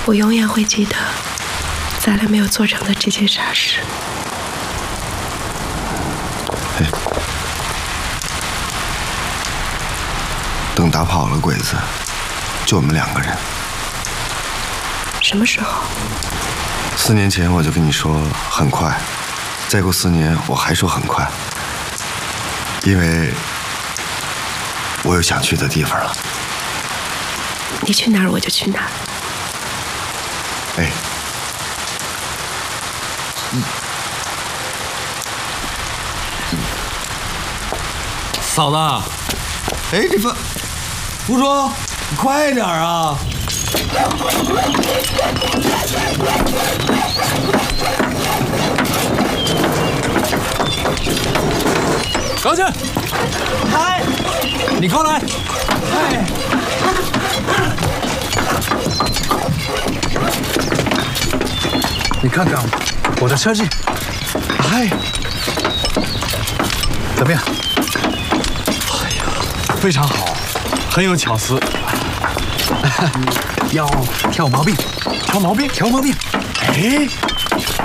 我永远会记得咱俩没有做成的这件傻事。 嘿，等打跑了鬼子，就我们2个人。 什么时候 ？4年前我就跟你说很快，再过4年我还说很快，因为我有想去的地方了。 你去哪儿我就去哪儿。 哎， 嫂子，哎，这福庄，你快点啊！高进， 嗨， 你过来。 嗨， 你看看我的车技， 嗨， 怎么样？哎呀，非常好，很有巧思。要挑毛病，挑毛病，挑毛病。哎，